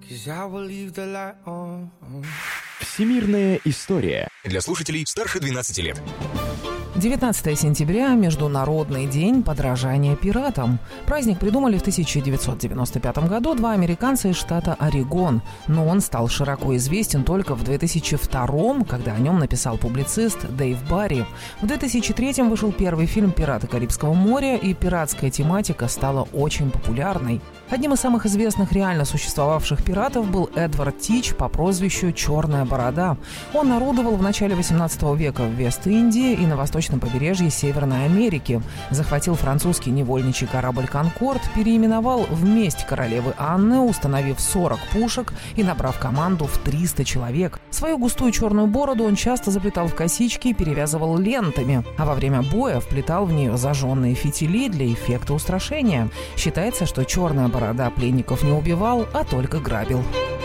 Всемирная история. Для слушателей старше 12 лет. 19 сентября – Международный день подражания пиратам. Праздник придумали в 1995 году два американца из штата Орегон, но он стал широко известен только в 2002, когда о нем написал публицист Дэйв Барри. В 2003 вышел первый фильм «Пираты Карибского моря», и пиратская тематика стала очень популярной. Одним из самых известных реально существовавших пиратов был Эдвард Тич по прозвищу «Черная борода». Он орудовал в начале 18 века в Вест-Индии и на восточном побережье Северной Америки. Захватил французский невольничий корабль «Конкорд», переименовал в месть королевы Анны, установив 40 пушек и набрав команду в 300 человек. Свою густую черную бороду он часто заплетал в косички и перевязывал лентами, а во время боя вплетал в нее зажженные фитили для эффекта устрашения. Считается, что черная борода пленников не убивал, а только грабил.